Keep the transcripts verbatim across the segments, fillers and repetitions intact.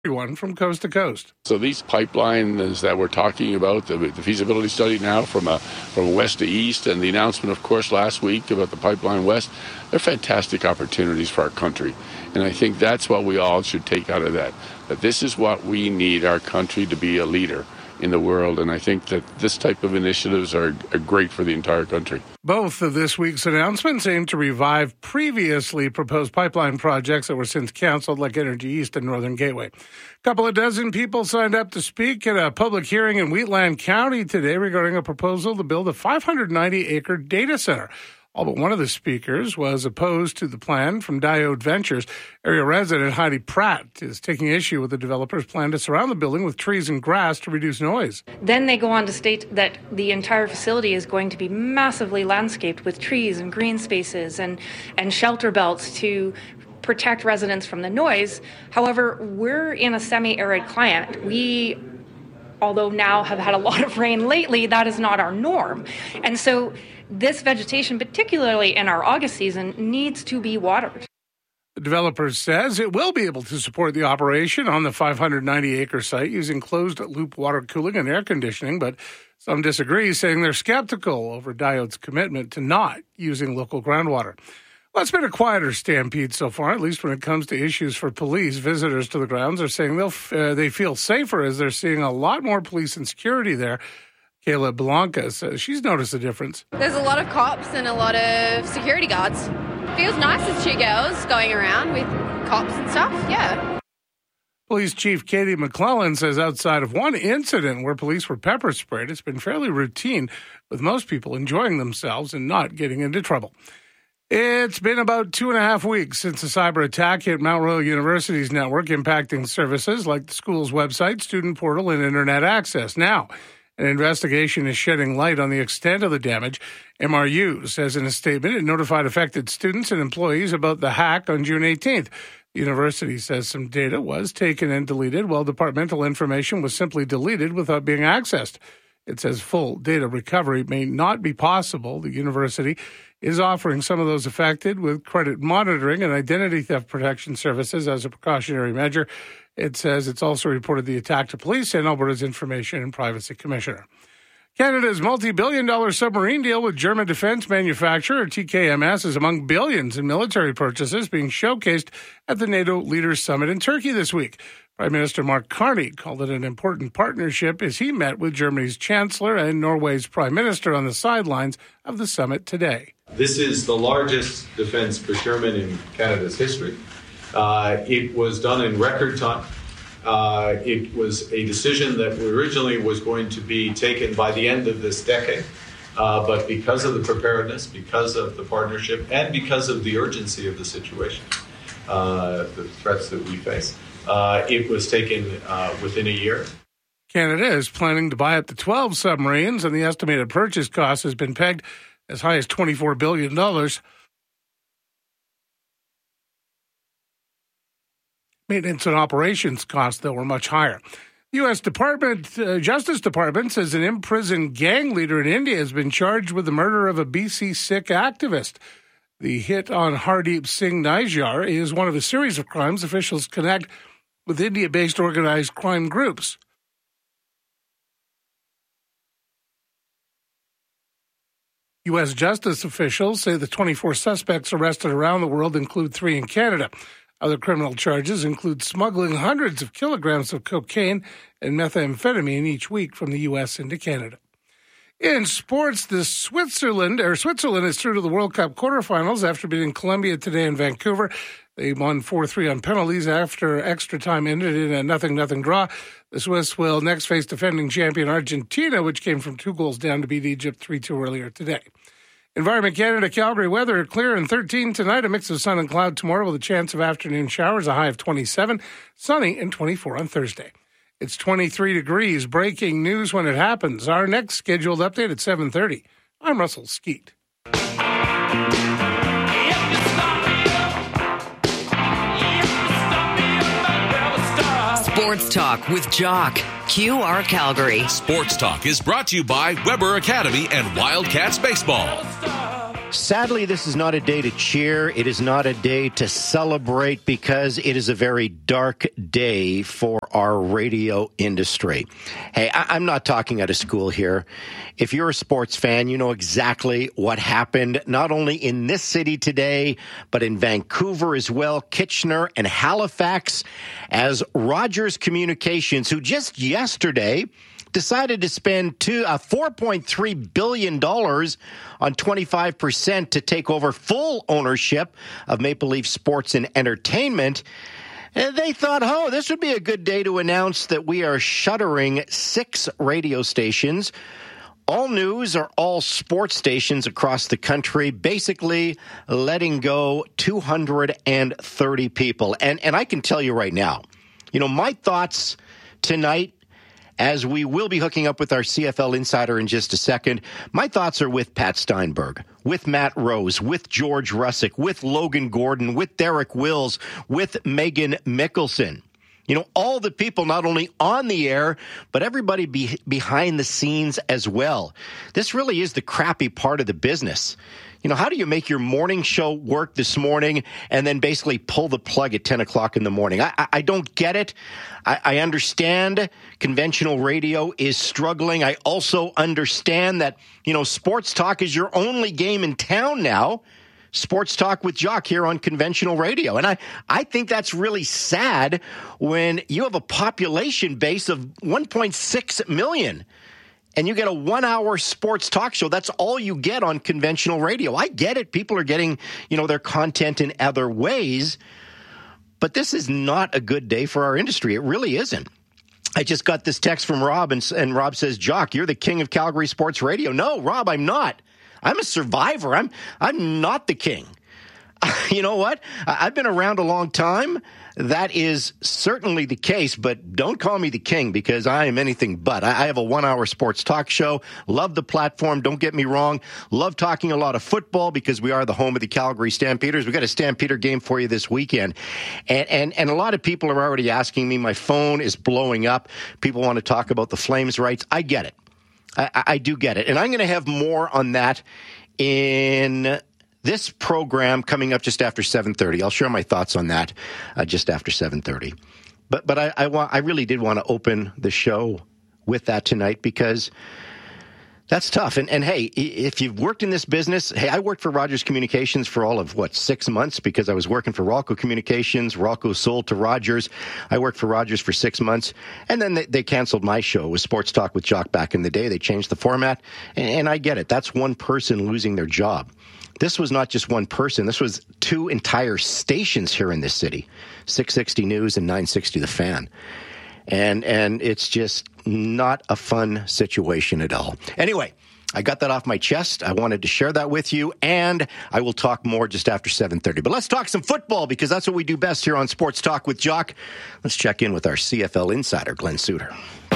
Everyone from coast to coast. So these pipelines that we're talking about, the, the feasibility study now from a, from west to east, and the announcement, of course, last week about the Pipeline West, they're fantastic opportunities for our country. And I think that's what we all should take out of that, that this is what we need our country to be a leader in the world. And I think that this type of initiatives are, are great for the entire country. Both of this week's announcements aim to revive previously proposed pipeline projects that were since canceled, like Energy East and Northern Gateway. A couple of dozen people signed up to speak at a public hearing in Wheatland County today regarding a proposal to build a five hundred ninety acre data center. All but one of the speakers was opposed to the plan from Diode Ventures. Area resident Heidi Pratt is taking issue with the developer's plan to surround the building with trees and grass to reduce noise. Then they go on to state that the entire facility is going to be massively landscaped with trees and green spaces and, and shelter belts to protect residents from the noise. However, we're in a semi-arid climate. We although now have had a lot of rain lately, that is not our norm. And so this vegetation, particularly in our August season, needs to be watered. The developer says it will be able to support the operation on the five hundred ninety acre site using closed-loop water cooling and air conditioning, but some disagree, saying they're skeptical over Diode's commitment to not using local groundwater. Well, it's been a quieter stampede so far, at least when it comes to issues for police. Visitors to the grounds are saying they'll uh, they feel safer as they're seeing a lot more police and security there. Kayla Blanca says she's noticed a difference. There's a lot of cops and a lot of security guards. Feels nice as two girls going around with cops and stuff, yeah. Police Chief Katie McClellan says outside of one incident where police were pepper sprayed, it's been fairly routine, with most people enjoying themselves and not getting into trouble. It's been about two and a half weeks since a cyber attack hit Mount Royal University's network, impacting services like the school's website, student portal, and internet access. Now, an investigation is shedding light on the extent of the damage. M R U says in a statement it notified affected students and employees about the hack on June eighteenth. The university says some data was taken and deleted, while departmental information was simply deleted without being accessed. It says full data recovery may not be possible. The university is offering some of those affected with credit monitoring and identity theft protection services as a precautionary measure. It says it's also reported the attack to police and Alberta's Information and Privacy Commissioner. Canada's multi-billion dollar submarine deal with German defense manufacturer T K M S is among billions in military purchases being showcased at the NATO Leaders Summit in Turkey this week. Prime Minister Mark Carney called it an important partnership as he met with Germany's Chancellor and Norway's Prime Minister on the sidelines of the summit today. This is the largest defense procurement in Canada's history. Uh, it was done in record time. Uh, it was a decision that originally was going to be taken by the end of this decade. Uh, but because of the preparedness, because of the partnership, and because of the urgency of the situation, uh, the threats that we face, uh, it was taken uh, within a year. Canada is planning to buy up to twelve submarines, and the estimated purchase cost has been pegged as high as twenty-four billion dollars. Maintenance and operations costs, though, were much higher. The U S Department, uh, Justice Department says an imprisoned gang leader in India has been charged with the murder of a B C Sikh activist. The hit on Hardeep Singh Nijjar is one of a series of crimes officials connect with India-based organized crime groups. U S justice officials say the twenty-four suspects arrested around the world include three in Canada. Other criminal charges include smuggling hundreds of kilograms of cocaine and methamphetamine each week from the U S into Canada. In sports, the Switzerland or Switzerland is through to the World Cup quarterfinals after beating Colombia today in Vancouver. They won four three on penalties after extra time ended in a nothing nothing draw. The Swiss will next face defending champion Argentina, which came from two goals down to beat Egypt three two earlier today. Environment Canada, Calgary weather, clear and thirteen tonight, a mix of sun and cloud tomorrow with a chance of afternoon showers, a high of twenty-seven, sunny and twenty-four on Thursday. It's twenty-three degrees, breaking news when it happens. Our next scheduled update at seven thirty. I'm Russell Skeet. Sports Talk with Jock, Q R Calgary. Sports Talk is brought to you by Weber Academy and Wildcats Baseball. Sadly, this is not a day to cheer. It is not a day to celebrate because it is a very dark day for our radio industry. Hey, I- I'm not talking out of school here. If you're a sports fan, you know exactly what happened, not only in this city today, but in Vancouver as well, Kitchener and Halifax, as Rogers Communications, who just yesterday decided to spend two, uh, four point three billion dollars on twenty-five percent to take over full ownership of Maple Leaf Sports and Entertainment. And they thought, oh, this would be a good day to announce that we are shuttering six radio stations, all news or all sports stations across the country, basically letting go two hundred thirty people. And, and I can tell you right now, you know, my thoughts tonight, as we will be hooking up with our C F L insider in just a second, my thoughts are with Pat Steinberg, with Matt Rose, with George Russick, with Logan Gordon, with Derek Wills, with Megan Mickelson. You know, all the people not only on the air, but everybody be behind the scenes as well. This really is the crappy part of the business. You know, how do you make your morning show work this morning and then basically pull the plug at ten o'clock in the morning? I, I, I don't get it. I, I understand conventional radio is struggling. I also understand that, you know, sports talk is your only game in town now. Sports Talk with Jock here on conventional radio. And I, I think that's really sad when you have a population base of one point six million. And you get a one-hour sports talk show. That's all you get on conventional radio. I get it. People are getting, you know, their content in other ways. But this is not a good day for our industry. It really isn't. I just got this text from Rob, and, and Rob says, Jock, you're the king of Calgary sports radio. No, Rob, I'm not. I'm a survivor. I'm I'm not the king. You know what? I've been around a long time. That is certainly the case, but don't call me the king because I am anything but. I have a one-hour sports talk show. Love the platform. Don't get me wrong. Love talking a lot of football because we are the home of the Calgary Stampeders. We got a Stampeder game for you this weekend. And, and, and a lot of people are already asking me. My phone is blowing up. People want to talk about the Flames rights. I get it. I, I do get it. And I'm going to have more on that in this program coming up just after seven thirty. I'll share my thoughts on that uh, just after seven thirty. But but I I, want, I really did want to open the show with that tonight because that's tough. And, and hey, if you've worked in this business, hey, I worked for Rogers Communications for all of, what, six months because I was working for Ralco Communications. Ralco sold to Rogers. I worked for Rogers for six months. And then they, they canceled my show. It was Sports Talk with Jock back in the day. They changed the format. And, and I get it. That's one person losing their job. This was not just one person. This was two entire stations here in this city, six sixty News and nine sixty The Fan. And and it's just not a fun situation at all. Anyway, I got that off my chest. I wanted to share that with you, and I will talk more just after seven thirty. But let's talk some football because that's what we do best here on Sports Talk with Jock. Let's check in with our C F L insider, Glenn Suter.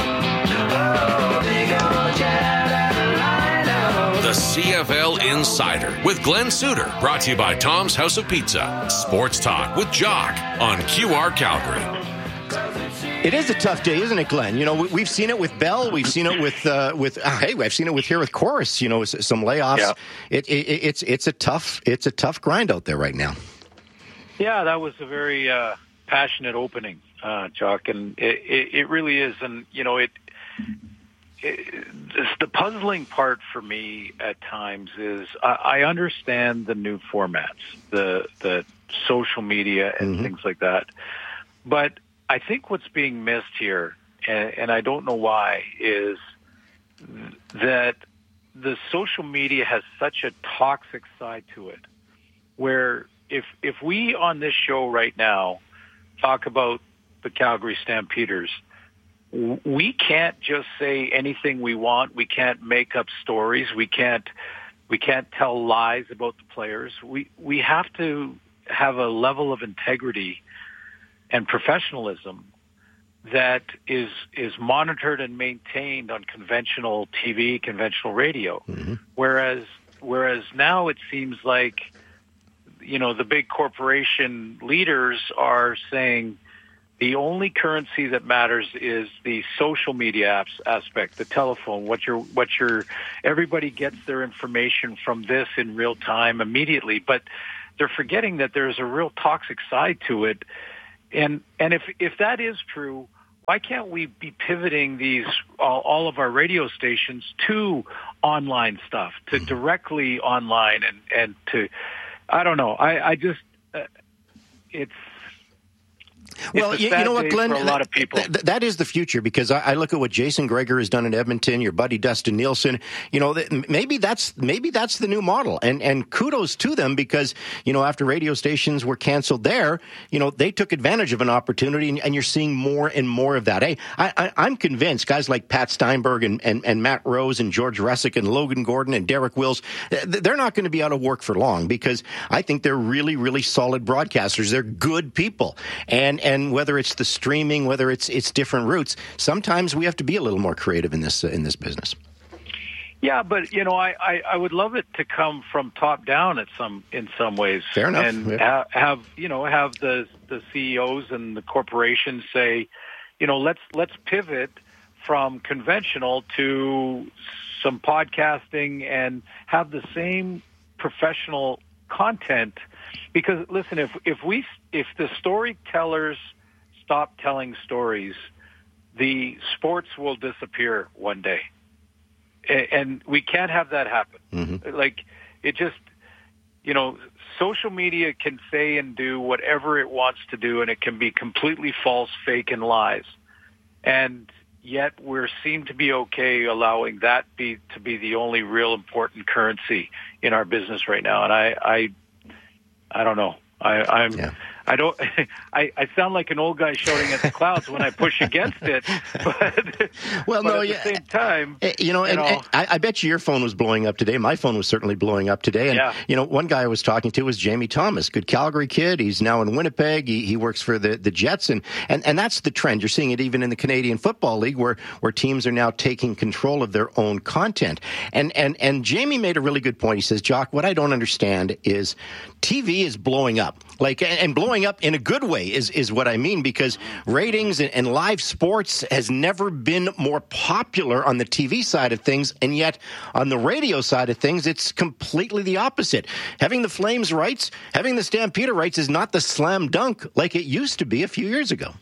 The C F L Insider with Glenn Suter, brought to you by Tom's House of Pizza. Sports Talk with Jock on Q R Calgary. It is a tough day, isn't it, Glenn? You know, we've seen it with Bell. We've seen it with uh, with uh, hey, I've seen it with here with Chorus. You know, some layoffs. Yeah. It, it, it's it's a tough it's a tough grind out there right now. Yeah, that was a very uh, passionate opening, uh, Chuck, and it, it, it really is. And you know, it, it the puzzling part for me at times is I, I understand the new formats, the the social media and mm-hmm. things like that, but I think what's being missed here, and, and I don't know why, is that the social media has such a toxic side to it, where if if we on this show right now talk about the Calgary Stampeders, we can't just say anything we want. We can't make up stories. We can't we can't tell lies about the players. We we have to have a level of integrity and professionalism that is is monitored and maintained on conventional T V, conventional radio. Mm-hmm. Whereas whereas now it seems like, you know, the big corporation leaders are saying, The only currency that matters is the social media apps aspect, the telephone, what your, what your, everybody gets their information from this in real time immediately, but they're forgetting that there's a real toxic side to it. And, and if, if that is true, why can't we be pivoting these, all, all of our radio stations to online stuff, to directly online and, and to, I don't know. I, I just, uh, it's, Well, you, you know what, Glenn? For a lot of people. Th- th- that is the future, because I, I look at what Jason Gregor has done in Edmonton. Your buddy Dustin Nielsen. You know, th- maybe that's maybe that's the new model, and and kudos to them, because you know, after radio stations were canceled there, you know, they took advantage of an opportunity, and, and you're seeing more and more of that. Hey, I, I, I'm convinced guys like Pat Steinberg and, and, and Matt Rose and George Resick and Logan Gordon and Derek Wills, they're not going to be out of work for long, because I think they're really really solid broadcasters. They're good people, and. And whether it's the streaming, whether it's it's different routes, sometimes we have to be a little more creative in this uh, in this business. Yeah, but you know, I, I, I would love it to come from top down at some in some ways. Fair enough. And yeah. ha- have you know have the the C E Os and the corporations say, you know, let's let's pivot from conventional to some podcasting and have the same professional content. Because listen, if if we if the storytellers stop telling stories, the sports will disappear one day, and, and we can't have that happen. Mm-hmm. Like it just, you know, social media can say and do whatever it wants to do, and it can be completely false, fake, and lies, and yet we seem to be okay allowing that be to be the only real important currency in our business right now, and I. I I don't know. I, I'm. Yeah. I don't. I, I sound like an old guy shouting at the clouds when I push against it. But well, but no. At yeah, the same time, you know, you and, know and I, I bet you your phone was blowing up today. My phone was certainly blowing up today. And yeah. you know, one guy I was talking to was Jamie Thomas, good Calgary kid. He's now in Winnipeg. He, he works for the, the Jets, and, and and that's the trend. You're seeing it even in the Canadian Football League, where where teams are now taking control of their own content. And and and Jamie made a really good point. He says, "Jock, what I don't understand is T V is blowing up, like and blowing up in a good way is is what I mean, because ratings and, and live sports has never been more popular on the T V side of things, and yet on the radio side of things, it's completely the opposite. Having the Flames rights, having the Stampeder rights is not the slam dunk like it used to be a few years ago."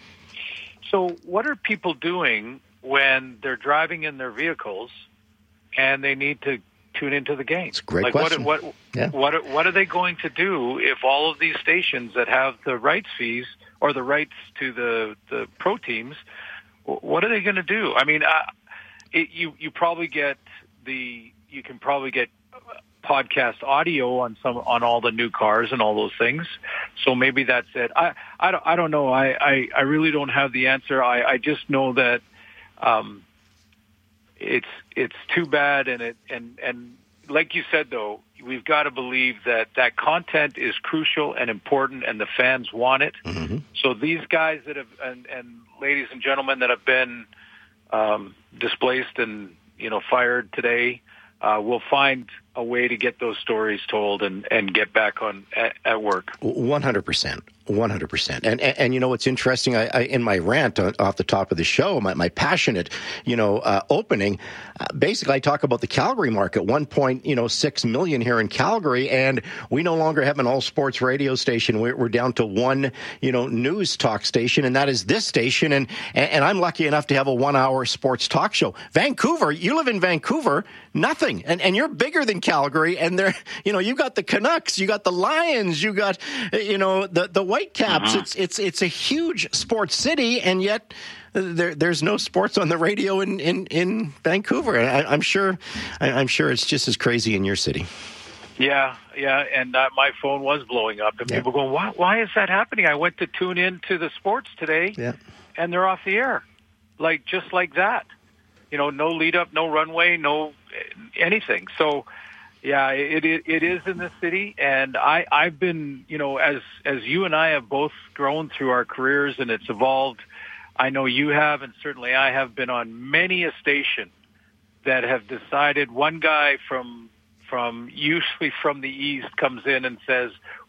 So what are people doing when they're driving in their vehicles and they need to tune into the game? It's a great like question. What, what, yeah. what, what are they going to do if all of these stations that have the rights fees or the rights to the, the pro teams, what are they going to do? I mean, uh, it, you you probably get the you can probably get podcast audio on some on all the new cars and all those things. So maybe that's it. I I don't I don't know. I I, I really don't have the answer. I, I just know that. Um, It's it's too bad, and it and and like you said, though, we've got to believe that that content is crucial and important, and the fans want it. Mm-hmm. So these guys that have and, and ladies and gentlemen that have been um, displaced and you know fired today uh, will find a way to get those stories told and, and get back on at, at work. One hundred percent. one hundred percent. And, and, and you know, what's interesting, I, I, in my rant on, off the top of the show, my, my passionate, you know, uh, opening, uh, basically I talk about the Calgary market, one point, you know, six million here in Calgary. And we no longer have an all sports radio station. We're, we're down to one, you know, news talk station, and that is this station. And, and, and I'm lucky enough to have a one hour sports talk show. Vancouver, you live in Vancouver, nothing. And, and you're bigger than Calgary. And there, you know, you got the Canucks, you got the Lions, you got, you know, the, the Whitecaps. Uh-huh. It's it's it's a huge sports city, and yet there there's no sports on the radio in in, in Vancouver. I, I'm sure I, I'm sure it's just as crazy in your city. Yeah, yeah, and uh, my phone was blowing up, and yeah. people going, "Why? Why is that happening?" I went to tune in to the sports today, yeah. and they're off the air, like just like that. You know, no lead up, no runway, no anything. So. Yeah, it, it it is in the city, and I I've been you know as as you and I have both grown through our careers and it's evolved. I know you have, and certainly I have been on many a station that have decided. One guy from from usually from the east comes in and says,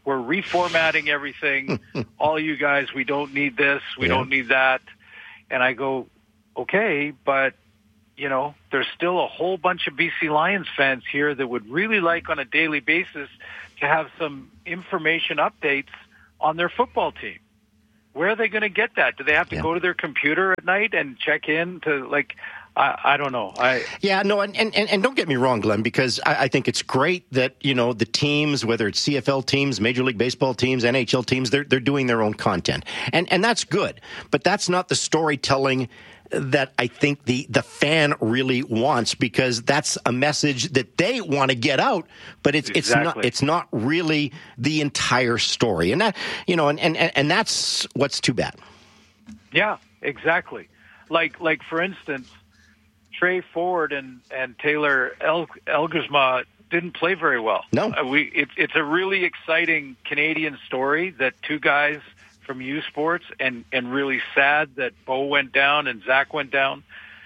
we're reformatting everything. All you guys, we don't need this, we yeah. don't need that. And I go, okay, but, you know, there's still a whole bunch of B C Lions fans here that would really like on a daily basis to have some information updates on their football team. Where are they going to get that? Do they have to yeah. go to their computer at night and check in to, like, I, I don't know. I Yeah, no, and, and, and don't get me wrong, Glenn, because I, I think it's great that, you know, the teams, whether it's C F L teams, Major League Baseball teams, N H L teams, they're they're doing their own content. And and that's good. But that's not the storytelling that I think the, the fan really wants, because that's a message that they want to get out, but it's exactly. it's not it's not really the entire story. And that, you know, and, and, and that's what's too bad. Yeah, exactly. Like like for instance, Trey Ford and, and Taylor El- Elgersma didn't play very well. No. Uh, we it's it's a really exciting Canadian story that two guys from U Sports, and, and really sad that Bo went down and Zach went down.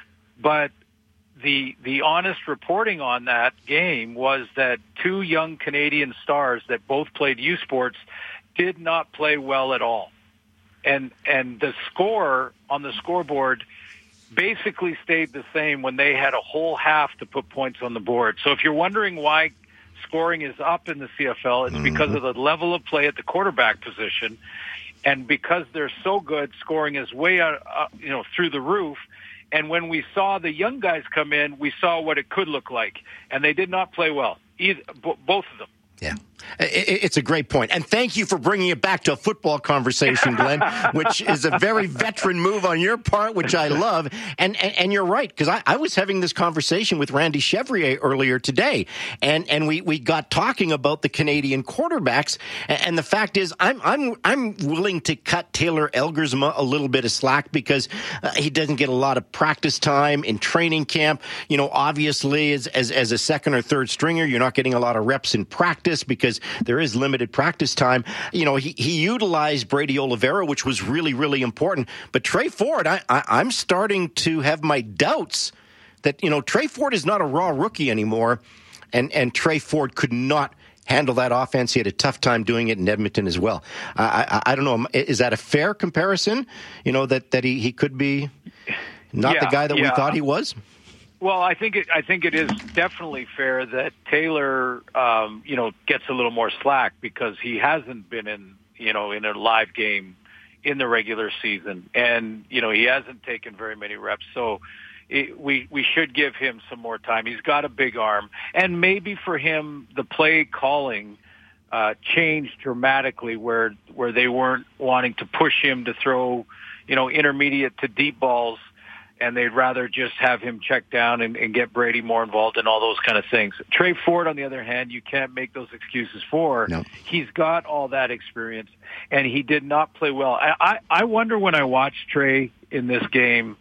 But the the honest reporting on that game was that two young Canadian stars that both played U Sports did not play well at all. And and the score on the scoreboard basically stayed the same when they had a whole half to put points on the board. So if you're wondering why scoring is up in the C F L, it's mm-hmm. because of the level of play at the quarterback position. And because they're so good, scoring is way out, uh, you know, through the roof. And when we saw the young guys come in, we saw what it could look like. And they did not play well, either, b- both of them. Yeah. It's a great point. And thank you for bringing it back to a football conversation, Glenn, which is a very veteran move on your part, which I love. And and, and you're right, because I, I was having this conversation with Randy Chevrier earlier today, and, and we, we got talking about the Canadian quarterbacks. And the fact is, I'm I'm I'm willing to cut Taylor Elgersma a little bit of slack, because uh, he doesn't get a lot of practice time in training camp. You know, obviously, as, as, as a second or third stringer, you're not getting a lot of reps in practice because there is limited practice time. You know, he, he utilized Brady Oliveira, which was really, really important. But Trey Ford, I, I, I'm starting to have my doubts that, you know, Trey Ford is not a raw rookie anymore. And, and Trey Ford could not handle that offense. He had a tough time doing it in Edmonton as well. I, I, I don't know. Is that a fair comparison? You know, that, that he, he could be not yeah, the guy that yeah. we thought he was? Well, I think it, I think it is definitely fair that Taylor, um, you know, gets a little more slack because he hasn't been in, you know, in a live game in the regular season, and you know he hasn't taken very many reps. So it, we we should give him some more time. He's got a big arm, and maybe for him the play calling uh, changed dramatically, where where they weren't wanting to push him to throw, you know, intermediate to deep balls. And they'd rather just have him check down and, and get Brady more involved in all those kind of things. Trey Ford, on the other hand, you can't make those excuses for. No. He's got all that experience, and he did not play well. I, I, I wonder when I watch Trey in this game,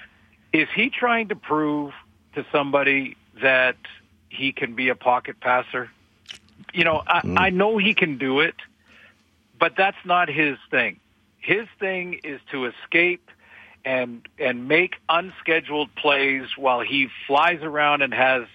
is he trying to prove to somebody that he can be a pocket passer? You know, I, mm. I know he can do it, but that's not his thing. His thing is to escape and and make unscheduled plays while he flies around and has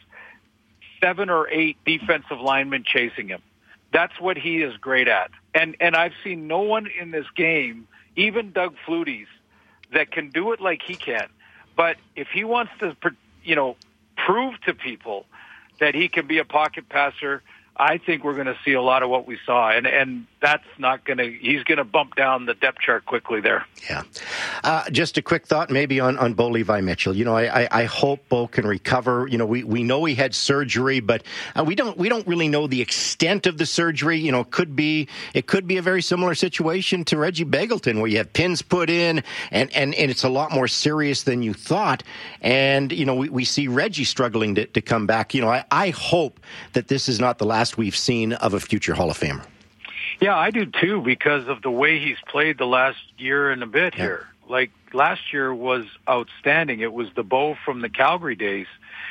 seven or eight defensive linemen chasing him. That's what he is great at. And and I've seen no one in this game, even Doug Flutie, that can do it like he can. But if he wants to, you know, prove to people that he can be a pocket passer, I think we're going to see a lot of what we saw, and and that's not going to. He's going to bump down the depth chart quickly there. Yeah. Uh, just a quick thought, maybe on, on Bo Levi Mitchell. You know, I, I, I hope Bo can recover. You know, we, we know he had surgery, but uh, we don't we don't really know the extent of the surgery. You know, it could be it could be a very similar situation to Reggie Begelton, where you have pins put in, and, and, and it's a lot more serious than you thought. And you know, we, we see Reggie struggling to, to come back. You know, I, I hope that this is not the last we've seen of a future Hall of Famer. Yeah, I do too, because of the way he's played the last year and a bit yeah. here. Like last year was outstanding. It was the Bo from the Calgary days.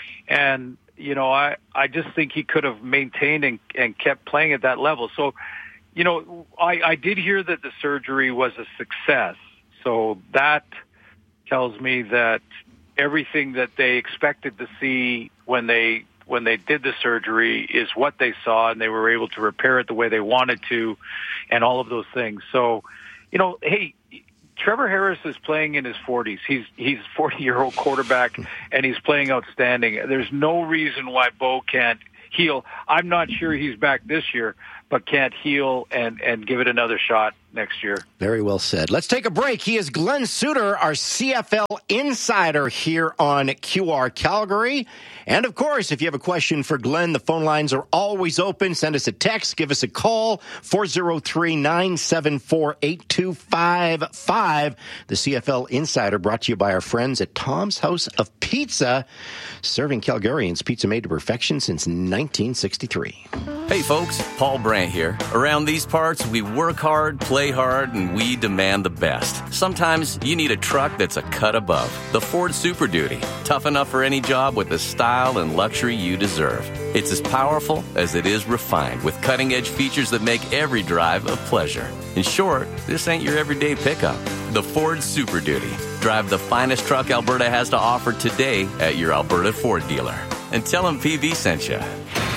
And, you know, I, I just think he could have maintained and, and kept playing at that level. So, you know, I, I did hear that the surgery was a success. So that tells me that everything that they expected to see when they when they did the surgery is what they saw, and they were able to repair it the way they wanted to, and all of those things. So, you know, hey, Trevor Harris is playing in his forties. He's he's a forty-year-old quarterback, and he's playing outstanding. There's no reason why Bo can't heal. I'm not sure he's back this year, but can't heal and, and give it another shot next year. Very well said. Let's take a break. He is Glenn Suter, our C F L insider here on Q R Calgary. And, of course, if you have a question for Glenn, the phone lines are always open. Send us a text. Give us a call, four oh three, nine seven four, eight two five five. The C F L Insider brought to you by our friends at Tom's House of Pizza, serving Calgarians pizza made to perfection since nineteen sixty-three. Hey, folks. Paul Brandt here. Around these parts, we work hard, play hard, and we demand the best. Sometimes you need a truck that's a cut above. The Ford Super Duty. Tough enough for any job with the style and luxury you deserve. It's as powerful as it is refined, with cutting-edge features that make every drive a pleasure. In short, this ain't your everyday pickup. The Ford Super Duty. Drive the finest truck Alberta has to offer today at your Alberta Ford dealer. And tell them P V sent you.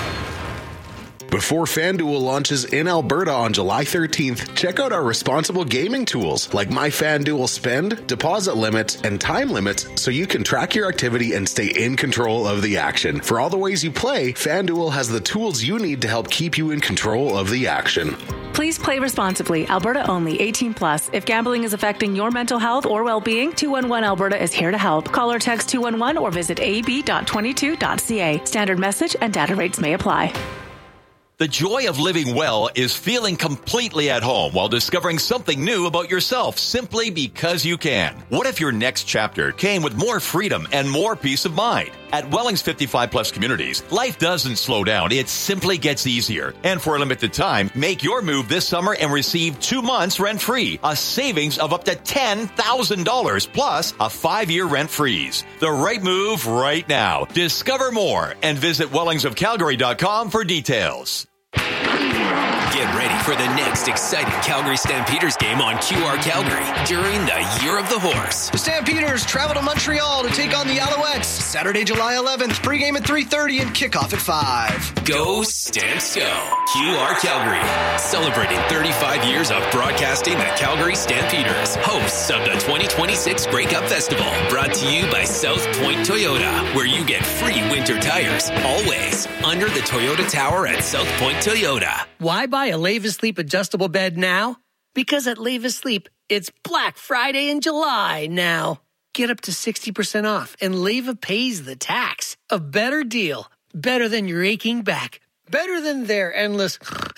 Before FanDuel launches in Alberta on July thirteenth, check out our responsible gaming tools like My FanDuel Spend, deposit limits, and time limits so you can track your activity and stay in control of the action. For all the ways you play, FanDuel has the tools you need to help keep you in control of the action. Please play responsibly. Alberta only. eighteen plus. If gambling is affecting your mental health or well-being, two one one Alberta is here to help. Call or text two one one or visit a b dot twenty-two dot c a. Standard message and data rates may apply. The joy of living well is feeling completely at home while discovering something new about yourself simply because you can. What if your next chapter came with more freedom and more peace of mind? At Wellings fifty-five plus communities, life doesn't slow down. It simply gets easier. And for a limited time, make your move this summer and receive two months rent-free, a savings of up to ten thousand dollars plus a five-year rent freeze. The right move right now. Discover more and visit welling of calgary dot com for details. Get ready for the next exciting Calgary Stampeders game on Q R Calgary during the Year of the Horse. The Stampeders travel to Montreal to take on the Alouettes. Saturday, July eleventh, pregame at three thirty and kickoff at five. Go Stamps Go! Q R Calgary, celebrating thirty-five years of broadcasting the Calgary Stampeders, hosts of the twenty twenty-six Grey Cup Festival, brought to you by South Point Toyota, where you get free winter tires, always, under the Toyota Tower at South Point Toyota. Why buy a Levis Sleep adjustable bed now? Because at Levis Sleep, it's Black Friday in July now. Get up to sixty percent off and Leva pays the tax. A better deal. Better than your aching back. Better than their endless...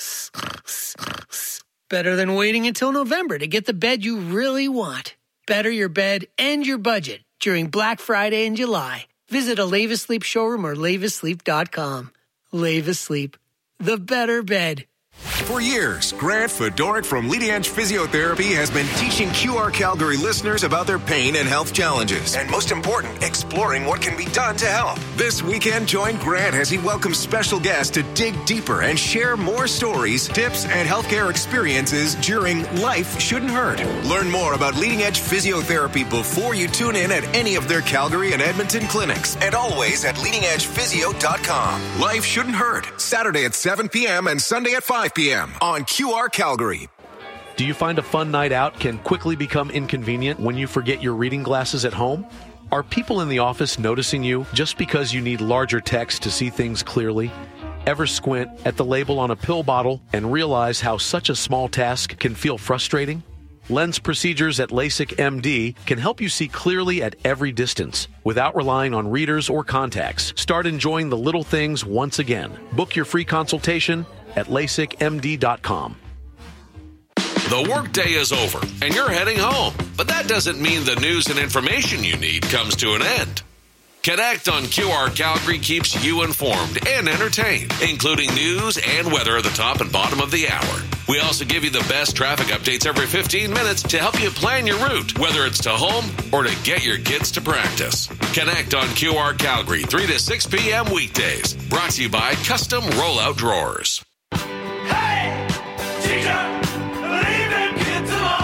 Better than waiting until November to get the bed you really want. Better your bed and your budget during Black Friday in July. Visit a Levis Sleep showroom or levis sleep dot com. Levis Sleep. The better bed. For years, Grant Fedoruk from Leading Edge Physiotherapy has been teaching Q R Calgary listeners about their pain and health challenges, and most important, exploring what can be done to help. This weekend, join Grant as he welcomes special guests to dig deeper and share more stories, tips, and healthcare experiences during Life Shouldn't Hurt. Learn more about Leading Edge Physiotherapy before you tune in at any of their Calgary and Edmonton clinics, and always at leading edge physio dot com. Life Shouldn't Hurt, Saturday at seven p.m. and Sunday at five p.m. on Q R Calgary. Do you find a fun night out can quickly become inconvenient when you forget your reading glasses at home? Are people in the office noticing you just because you need larger text to see things clearly? Ever squint at the label on a pill bottle and realize how such a small task can feel frustrating? Lens procedures at LASIK M D can help you see clearly at every distance without relying on readers or contacts. Start enjoying the little things once again. Book your free consultation at lasik m d dot com. The workday is over and you're heading home, but that doesn't mean the news and information you need comes to an end. Connect on Q R Calgary keeps you informed and entertained, including news and weather at the top and bottom of the hour. We also give you the best traffic updates every fifteen minutes to help you plan your route, whether it's to home or to get your kids to practice. Connect on Q R Calgary, three to six p.m. weekdays. Brought to you by Custom Rollout Drawers.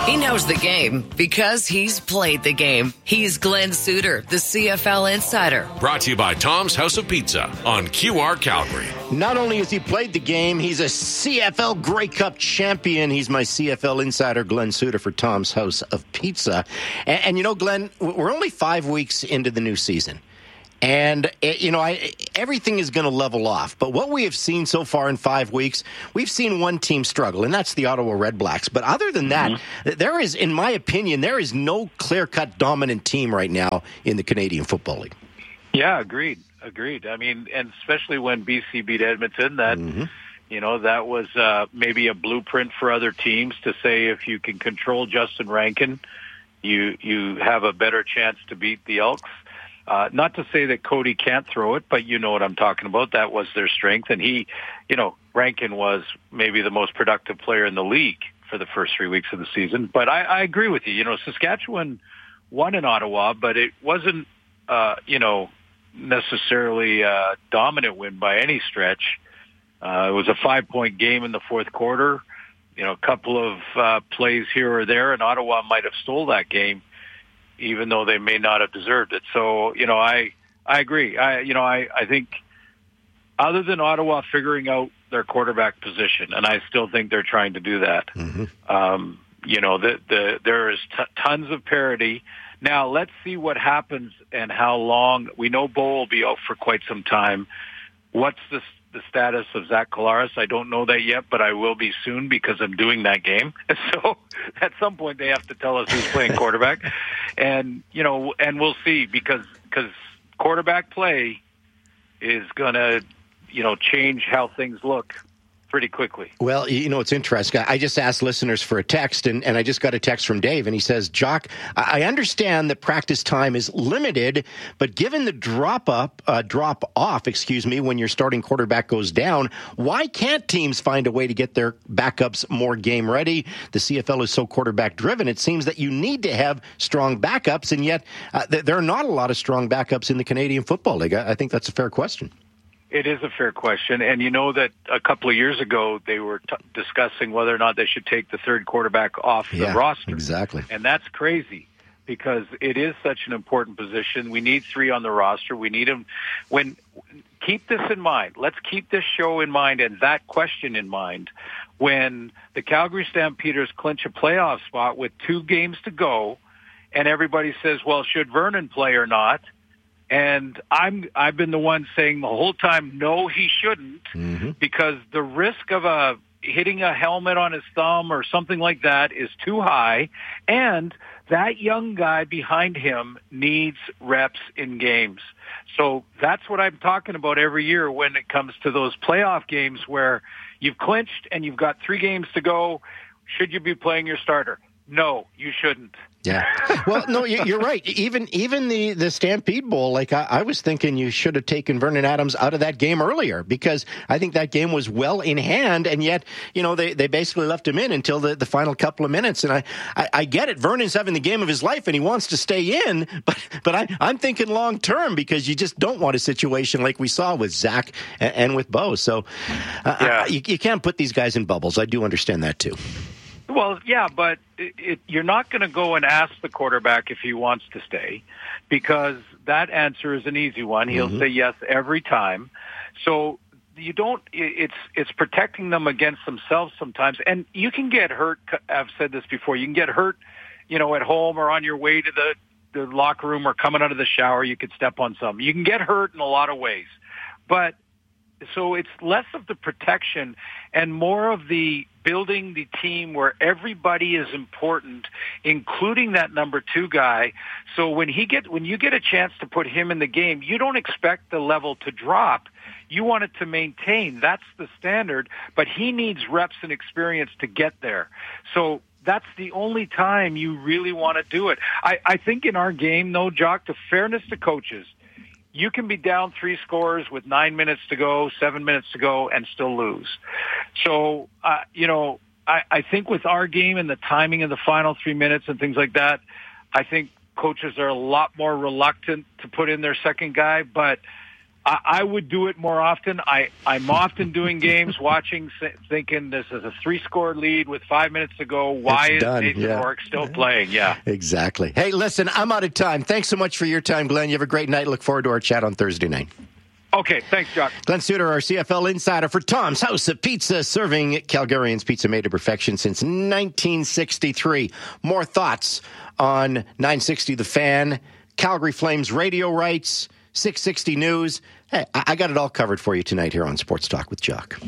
He knows the game because he's played the game. He's Glenn Suter, the C F L Insider. Brought to you by Tom's House of Pizza on Q R Calgary. Not only has he played the game, he's a C F L Grey Cup champion. He's my C F L Insider, Glenn Suter, for Tom's House of Pizza. And, and you know, Glenn, we're only five weeks into the new season. And, you know, I, everything is going to level off. But what we have seen so far in five weeks, we've seen one team struggle, and that's the Ottawa Redblacks. But other than that, mm-hmm. there is, in my opinion, there is no clear-cut dominant team right now in the Canadian Football League. Yeah, agreed. Agreed. I mean, and especially when B C beat Edmonton, that, mm-hmm. you know, that was uh, maybe a blueprint for other teams to say if you can control Justin Rankin, you you have a better chance to beat the Elks. Uh, not to say that Cody can't throw it, but you know what I'm talking about. That was their strength. And he, you know, Rankin was maybe the most productive player in the league for the first three weeks of the season. But I, I agree with you. You know, Saskatchewan won in Ottawa, but it wasn't, uh, you know, necessarily a dominant win by any stretch. Uh, it was a five-point game in the fourth quarter. You know, a couple of uh, plays here or there, and Ottawa might have stole that game, even though they may not have deserved it. So, you know, I, I agree. I, you know, I, I think other than Ottawa figuring out their quarterback position, and I still think they're trying to do that, mm-hmm. um, you know, the, the, there is t- tons of parity. Now, let's see what happens and how long. We know Bo will be out for quite some time. What's the the status of Zach Collaros? I don't know that yet, but I will be soon because I'm doing that game. So at some point they have to tell us who's playing quarterback. And, you know, and we'll see because because quarterback play is going to, you know, change how things look pretty quickly. Well, you know, it's interesting. I just asked listeners for a text, and, and I just got a text from Dave, and he says, Jock, I understand that practice time is limited, but given the drop up, uh, drop off, excuse me, when your starting quarterback goes down, why can't teams find a way to get their backups more game ready? The C F L is so quarterback driven. It seems that you need to have strong backups, and yet uh, th- there are not a lot of strong backups in the Canadian Football League. I, I think that's a fair question. It is a fair question. And you know that a couple of years ago, they were t- discussing whether or not they should take the third quarterback off the yeah, roster. Exactly. And that's crazy because it is such an important position. We need three on the roster. We need them. When, keep this in mind. Let's keep this show in mind and that question in mind. When the Calgary Stampeders clinch a playoff spot with two games to go and everybody says, well, should Vernon play or not? And I'm, I've been the one saying the whole time, no, he shouldn't, mm-hmm. because the risk of a hitting a helmet on his thumb or something like that is too high. And that young guy behind him needs reps in games. So that's what I'm talking about every year when it comes to those playoff games where you've clinched and you've got three games to go. Should you be playing your starter? No, you shouldn't. Yeah. Well, no, you're right. Even even the, the Stampede Bowl, like I, I was thinking you should have taken Vernon Adams out of that game earlier because I think that game was well in hand, and yet, you know, they, they basically left him in until the, the final couple of minutes. And I, I, I get it. Vernon's having the game of his life, and he wants to stay in, but but I, I'm thinking long term because you just don't want a situation like we saw with Zach and, and with Bo. So uh, yeah. I, you, you can't put these guys in bubbles. I do understand that, too. Well, yeah, but it, it, you're not going to go and ask the quarterback if he wants to stay because that answer is an easy one. He'll mm-hmm. say yes every time. So you don't, it's, it's protecting them against themselves sometimes. And you can get hurt. I've said this before. You can get hurt, you know, at home or on your way to the, the locker room or coming out of the shower. You could step on something. You can get hurt in a lot of ways, but so it's less of the protection and more of the building the team where everybody is important, including that number two guy. So when he get when you get a chance to put him in the game, you don't expect the level to drop. You want it to maintain. That's the standard, but he needs reps and experience to get there. So that's the only time you really want to do it. I, I think in our game, though, Jock, the fairness to coaches, you can be down three scores with nine minutes to go, seven minutes to go, and still lose. So, uh, you know, I, I think with our game and the timing of the final three minutes and things like that, I think coaches are a lot more reluctant to put in their second guy. But I, I would do it more often. I, I'm often doing games, watching, thinking this is a three-score lead with five minutes to go. Why It's is done, Nathan yeah. Rourke still playing? Yeah. Exactly. Hey, listen, I'm out of time. Thanks so much for your time, Glenn. You have a great night. Look forward to our chat on Thursday night. Okay, thanks, Jock. Glenn Suter, our C F L insider for Tom's House of Pizza, serving Calgarians pizza made to perfection since nineteen sixty-three. More thoughts on nine sixty The Fan, Calgary Flames radio rights, six sixty News. Hey, I got it all covered for you tonight here on Sports Talk with Jock.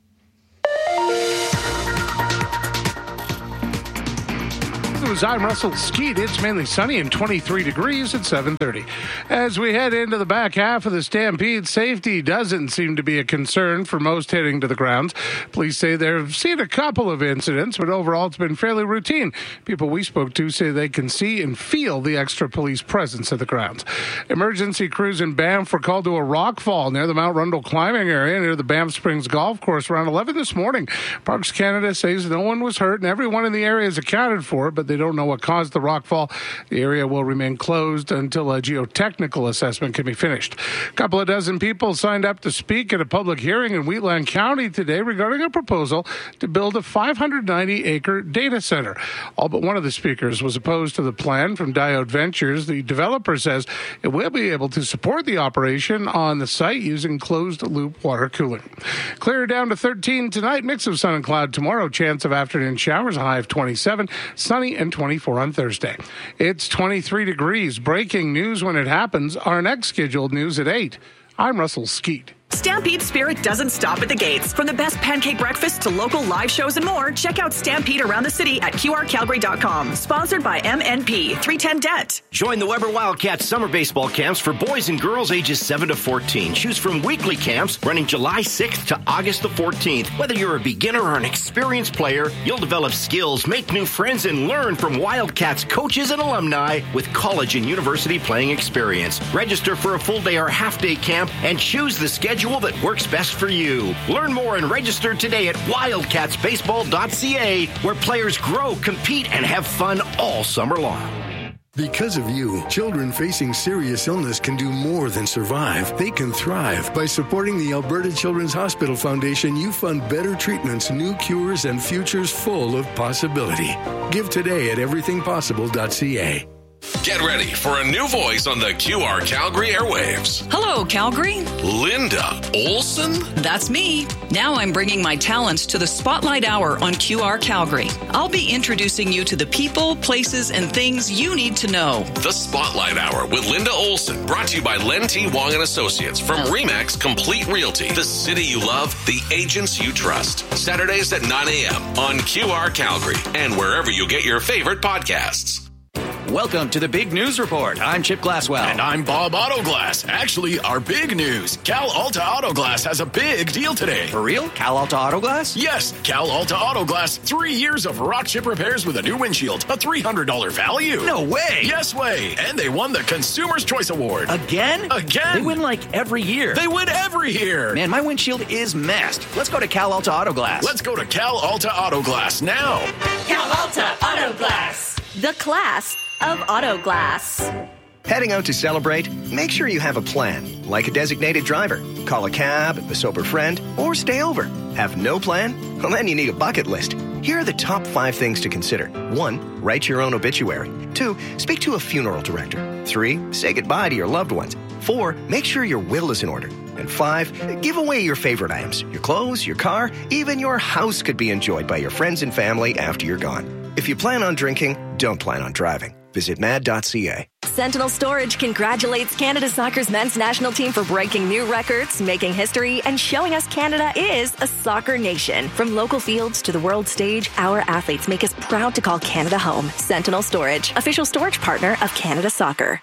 I'm Russell Skeet. It's mainly sunny and twenty-three degrees at seven thirty. As we head into the back half of the Stampede, safety doesn't seem to be a concern for most heading to the grounds. Police say they've seen a couple of incidents, but overall it's been fairly routine. People we spoke to say they can see and feel the extra police presence at the grounds. Emergency crews in Banff were called to a rock fall near the Mount Rundle climbing area near the Banff Springs Golf Course around eleven this morning. Parks Canada says no one was hurt and everyone in the area is accounted for, but they don't know what caused the rock fall. The area will remain closed until a geotechnical assessment can be finished. A couple of dozen people signed up to speak at a public hearing in Wheatland County today regarding a proposal to build a five hundred ninety acre data center. All but one of the speakers was opposed to the plan from Diode Ventures. The developer says it will be able to support the operation on the site using closed-loop water cooling. Clear down to thirteen tonight. Mix of sun and cloud tomorrow. Chance of afternoon showers. A high of twenty-seven. Sunny and twenty-four on Thursday. It's twenty-three degrees. Breaking news when it happens. Our next scheduled news at eight. I'm Russell Skeet. Stampede spirit doesn't stop at the gates. From the best pancake breakfast to local live shows and more, check out Stampede around the city at Q R Calgary dot com. Sponsored by M N P, three ten Debt. Join the Weber Wildcats summer baseball camps for boys and girls ages seven to fourteen. Choose from weekly camps running July sixth to August the fourteenth. Whether you're a beginner or an experienced player, you'll develop skills, make new friends, and learn from Wildcats coaches and alumni with college and university playing experience. Register for a full day or half day camp and choose the schedule that works best for you. Learn more and register today at wildcats baseball dot c a, where players grow, compete, and have fun all summer long. Because of you, children facing serious illness can do more than survive. They can thrive. By supporting the Alberta Children's Hospital Foundation, you fund better treatments, new cures, and futures full of possibility. Give today at everything possible dot c a. Get ready for a new voice on the Q R Calgary airwaves. Hello, Calgary. Linda Olson? That's me. Now I'm bringing my talents to the Spotlight Hour on Q R Calgary. I'll be introducing you to the people, places, and things you need to know. The Spotlight Hour with Linda Olson, brought to you by Len T. Wong and Associates from Remax Complete Realty. The city you love, the agents you trust. Saturdays at nine a.m. on Q R Calgary and wherever you get your favorite podcasts. Welcome to the Big News Report. I'm Chip Glasswell. And I'm Bob Autoglass. Actually, our big news. Cal Alta Autoglass has a big deal today. For real? Cal Alta Autoglass? Yes, Cal Alta Autoglass. Three years of rock chip repairs with a new windshield. A three hundred dollars value. No way. Yes way. And they won the Consumer's Choice Award. Again? Again. They win like every year. They win every year. Man, my windshield is messed. Let's go to Cal Alta Autoglass. Let's go to Cal Alta Autoglass now. Cal Alta Autoglass. The class of auto glass. Heading out to celebrate? Make sure you have a plan, like a designated driver. Call a cab, a sober friend, or stay over. Have no plan? Well, then you need a bucket list. Here are the top five things to consider. One, write your own obituary. Two, speak to a funeral director. Three, say goodbye to your loved ones. Four, make sure your will is in order. And five, give away your favorite items. Your clothes, your car, even your house could be enjoyed by your friends and family after you're gone. If you plan on drinking, don't plan on driving. Visit mad dot c a. Sentinel Storage congratulates Canada Soccer's men's national team for breaking new records, making history, and showing us Canada is a soccer nation. From local fields to the world stage, our athletes make us proud to call Canada home. Sentinel Storage, official storage partner of Canada Soccer.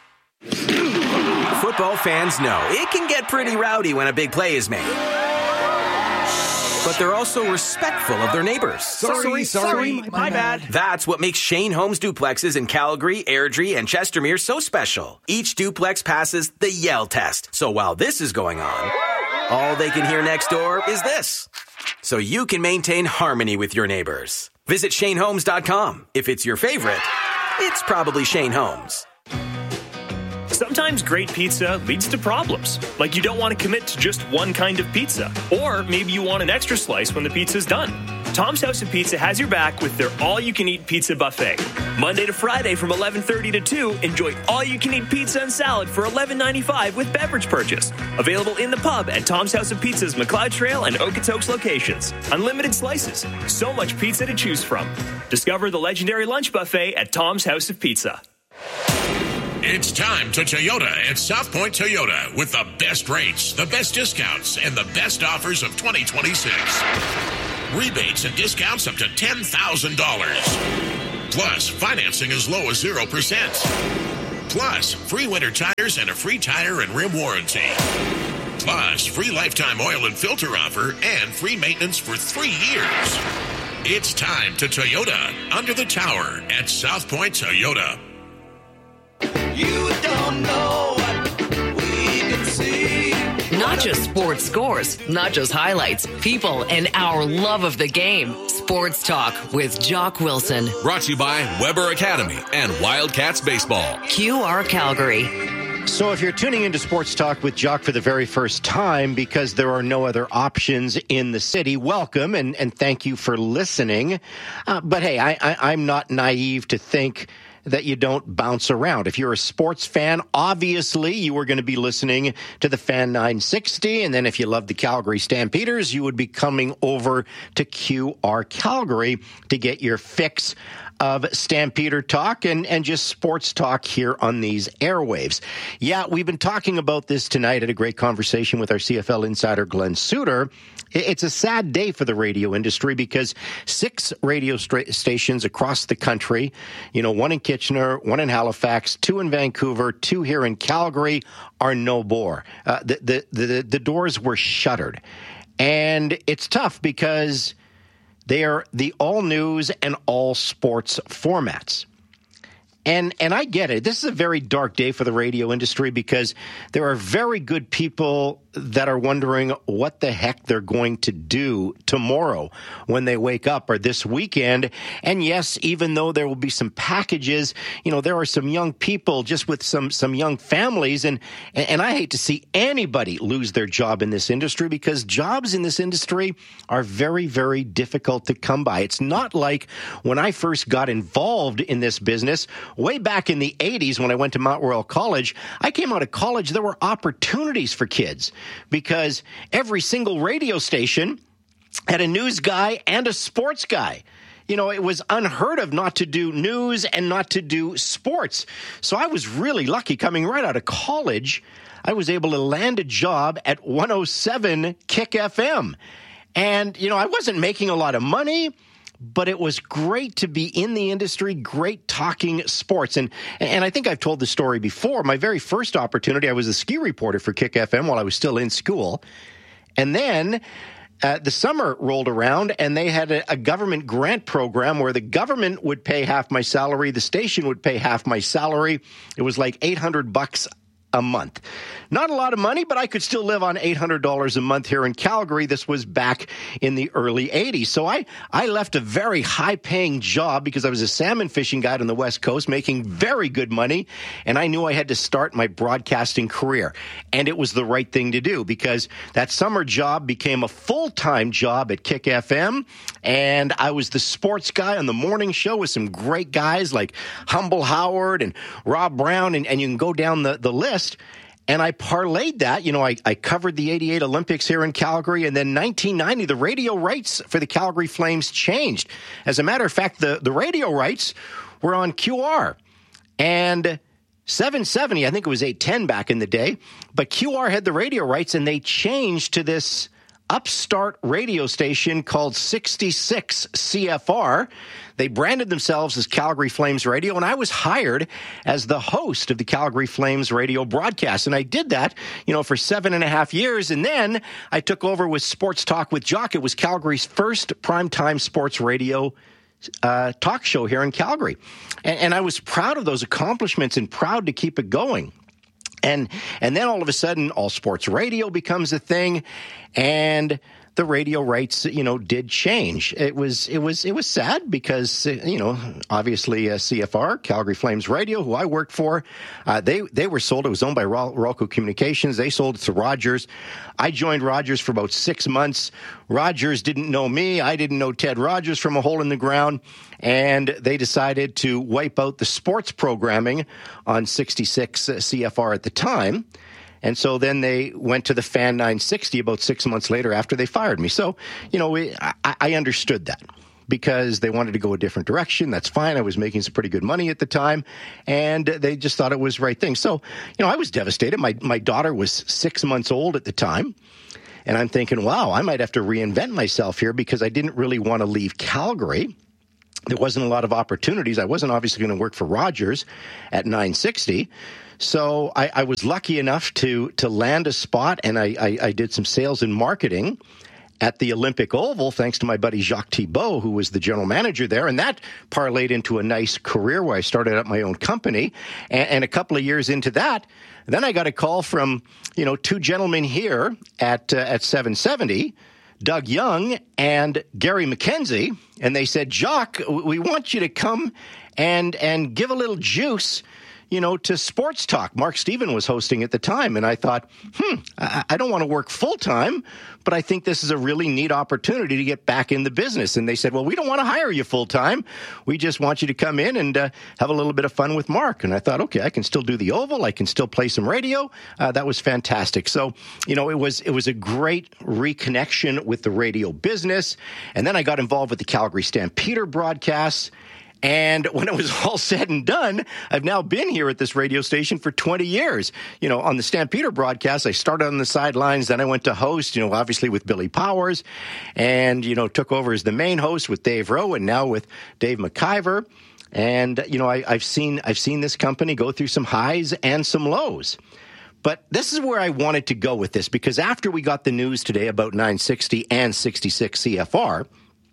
Football fans know it can get pretty rowdy when a big play is made. But they're also respectful of their neighbors. Sorry, sorry, sorry my, my bad. bad. That's what makes Shane Homes duplexes in Calgary, Airdrie, and Chestermere so special. Each duplex passes the Yell test. So while this is going on, all they can hear next door is this. So you can maintain harmony with your neighbors. Visit Shane Homes dot com. If it's your favorite, it's probably Shane Homes. Sometimes great pizza leads to problems, like you don't want to commit to just one kind of pizza, or maybe you want an extra slice when the pizza's done. Tom's House of Pizza has your back with their all-you-can-eat pizza buffet. Monday to Friday from eleven thirty to two, enjoy all-you-can-eat pizza and salad for eleven ninety-five with beverage purchase. Available in the pub at Tom's House of Pizza's McLeod Trail and Okotoks locations. Unlimited slices. So much pizza to choose from. Discover the legendary lunch buffet at Tom's House of Pizza. It's time to Toyota at South Point Toyota with the best rates, the best discounts, and the best offers of twenty twenty-six. Rebates and discounts up to ten thousand dollars. Plus, financing as low as zero percent. Plus, free winter tires and a free tire and rim warranty. Plus, free lifetime oil and filter offer and free maintenance for three years. It's time to Toyota under the tower at South Point Toyota. You don't know what we can see. Not just sports scores, not just highlights, people, and our love of the game. Sports Talk with Jock Wilson. Brought to you by Weber Academy and Wildcats Baseball. Q R Calgary. So if you're tuning into Sports Talk with Jock for the very first time because there are no other options in the city, welcome and, and thank you for listening. Uh, but hey, I, I, I'm not naive to think that you don't bounce around. If you're a sports fan, obviously you are going to be listening to the Fan nine sixty. And then if you love the Calgary Stampeders, you would be coming over to Q R Calgary to get your fix of Stampeder talk and, and just sports talk here on these airwaves. Yeah, we've been talking about this tonight at a great conversation with our C F L insider, Glenn Suter. It's a sad day for the radio industry because six radio st- stations across the country, you know, one in Kitchener, one in Halifax, two in Vancouver, two here in Calgary, are no more. Uh, the, the, the, the doors were shuttered. And it's tough because they are the all news and all sports formats. And and I get it. This is a very dark day for the radio industry because there are very good people that are wondering what the heck they're going to do tomorrow when they wake up or this weekend. And yes, even though there will be some packages, you know, there are some young people just with some some young families. And, and I hate to see anybody lose their job in this industry because jobs in this industry are very, very difficult to come by. It's not like when I first got involved in this business way back in the eighties when I went to Mount Royal College. I came out of college, there were opportunities for kids because every single radio station had a news guy and a sports guy. You know, it was unheard of not to do news and not to do sports. So I was really lucky coming right out of college. I was able to land a job at one oh seven Kick F M. And, you know, I wasn't making a lot of money, but it was great to be in the industry, great talking sports. And and I think I've told the story before. My very first opportunity, I was a ski reporter for Kick F M while I was still in school. And then uh, the summer rolled around, and they had a, a government grant program where the government would pay half my salary, the station would pay half my salary. It was like eight hundred bucks a month. Not a lot of money, but I could still live on eight hundred dollars a month here in Calgary. This was back in the early eighties. So I, I left a very high-paying job because I was a salmon fishing guide on the West Coast, making very good money, and I knew I had to start my broadcasting career. And it was the right thing to do because that summer job became a full-time job at Kick F M, and I was the sports guy on the morning show with some great guys like Humble Howard and Rob Brown, and, and you can go down the, the list. And I parlayed that. You know, I, I covered the eighty-eight Olympics here in Calgary, and then nineteen ninety, the radio rights for the Calgary Flames changed. As a matter of fact, the, the radio rights were on Q R. And seven seventy, I think it was eight ten back in the day, but Q R had the radio rights, and they changed to this upstart radio station called sixty-six C F R. They branded themselves as Calgary Flames Radio, and I was hired as the host of the Calgary Flames radio broadcast. And I did that, you know, for seven and a half years. And then I took over with Sports Talk with Jock. It was Calgary's first primetime sports radio uh, talk show here in Calgary. And, and I was proud of those accomplishments and proud to keep it going. And and then all of a sudden, all sports radio becomes a thing. And the radio rights, you know, did change. It was it was it was sad because, you know, obviously uh, C F R, Calgary Flames Radio, who I worked for, uh, they they were sold. It was owned by Rolco Communications. They sold it to Rogers. I joined Rogers for about six months. Rogers didn't know me. I didn't know Ted Rogers from a hole in the ground. And they decided to wipe out the sports programming on sixty-six C F R at the time. And so then they went to the Fan nine sixty about six months later after they fired me. So, you know, we, I, I understood that because they wanted to go a different direction. That's fine. I was making some pretty good money at the time, and they just thought it was the right thing. So, you know, I was devastated. My, my daughter was six months old at the time, and I'm thinking, wow, I might have to reinvent myself here because I didn't really want to leave Calgary. There wasn't a lot of opportunities. I wasn't obviously going to work for Rogers at nine sixty. So I, I was lucky enough to to land a spot, and I, I, I did some sales and marketing at the Olympic Oval, thanks to my buddy Jacques Thibault, who was the general manager there. And that parlayed into a nice career where I started up my own company. And, and a couple of years into that, then I got a call from, you know, two gentlemen here at uh, at seven seventy, Doug Young and Gary McKenzie. And they said, Jacques, we want you to come and and give a little juice, you know, to Sports Talk. Mark Steven was hosting at the time, and I thought, hmm, I, I don't want to work full-time, but I think this is a really neat opportunity to get back in the business. And they said, well, we don't want to hire you full-time. We just want you to come in and uh, have a little bit of fun with Mark. And I thought, okay, I can still do the Oval. I can still play some radio. Uh, that was fantastic. So, you know, it was it was a great reconnection with the radio business. And then I got involved with the Calgary Stampeder broadcasts. And when it was all said and done, I've now been here at this radio station for twenty years. You know, on the Stampeder broadcast, I started on the sidelines, then I went to host, you know, obviously with Billy Powers, and, you know, took over as the main host with Dave Rowe, and now with Dave McIver. And, you know, I, I've seen I've seen this company go through some highs and some lows. But this is where I wanted to go with this, because after we got the news today about nine sixty and sixty-six C F R,